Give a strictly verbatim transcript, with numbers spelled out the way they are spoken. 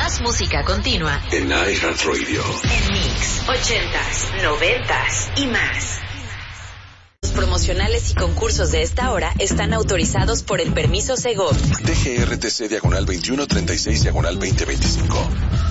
Más música continua en iHeartRadio. En Mix, ochentas, noventas y más. Los promocionales y concursos de esta hora están autorizados por el permiso Segov. D G R T C diagonal veintiuno treinta y seis diagonal veinte veinticinco.